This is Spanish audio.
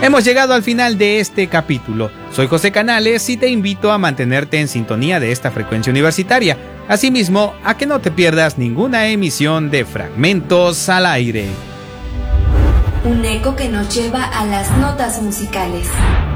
Hemos llegado al final de este capítulo. Soy José Canales y te invito a mantenerte en sintonía de esta frecuencia universitaria. Asimismo, a que no te pierdas ninguna emisión de Fragmentos al Aire. Un eco que nos lleva a las notas musicales.